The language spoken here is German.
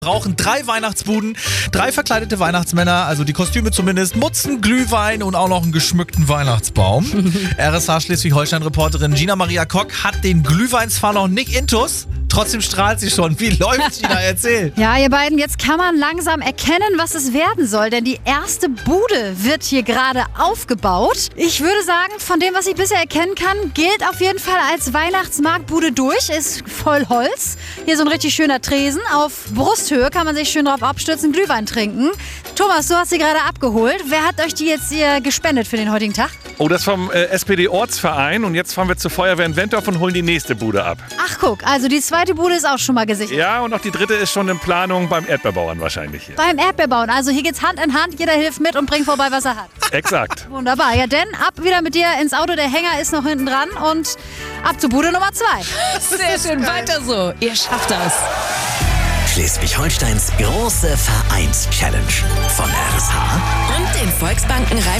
Brauchen 3 Weihnachtsbuden, 3 verkleidete Weihnachtsmänner, also die Kostüme zumindest, Mutzen, Glühwein und auch noch einen geschmückten Weihnachtsbaum. RSH Schleswig-Holstein-Reporterin Gina Maria Kock hat den Glühwein zwar noch nicht intus, trotzdem strahlt sie schon. Wie läuft's, Gina? Erzähl. Ja, ihr beiden, jetzt kann man langsam erkennen, was es werden soll, denn die erste Bude wird hier gerade aufgebaut. Ich würde sagen, von dem, was ich bisher erkennen kann, gilt auf jeden Fall als Weihnachtsmarktbude durch. Ist voll Holz. Hier so ein richtig schöner Tresen. Auf Brusthöhe kann man sich schön drauf abstürzen, Glühwein trinken. Thomas, du hast sie gerade abgeholt. Wer hat euch die jetzt hier gespendet für den heutigen Tag? Oh, das vom SPD-Ortsverein. Und jetzt fahren wir zur Feuerwehr in Wentorf und holen die nächste Bude ab. Ach guck, also die zweite Bude ist auch schon mal gesichert. Ja, und auch die dritte ist schon in Planung beim Erdbeerbauern wahrscheinlich hier. Beim Erdbeerbauen. Also hier geht's Hand in Hand. Jeder hilft mit und bringt vorbei, was er hat. Exakt. Wunderbar. Ja, denn ab wieder mit dir ins Auto. Der Hänger ist noch hinten dran. Und ab zur Bude Nummer 2. Sehr schön, weiter so. Ihr schafft das. Schleswig-Holsteins große Vereins-Challenge von RSH Und den Volksbanken